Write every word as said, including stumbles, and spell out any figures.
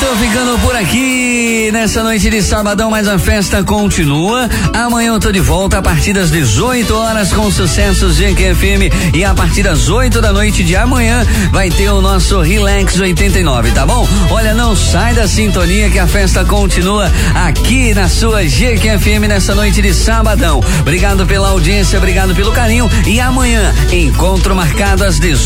tô ficando por aqui nessa noite de sabadão, mas a festa continua. Amanhã eu tô de volta a partir das dezoito horas com sucessos G Q F M e a partir das oito da noite de amanhã vai ter o nosso Relax oitenta e nove, tá bom? Olha, não sai da sintonia que a festa continua aqui na sua G Q F M nessa noite de sabadão. Obrigado pela audiência, obrigado pelo carinho e amanhã encontro marcado às dezoito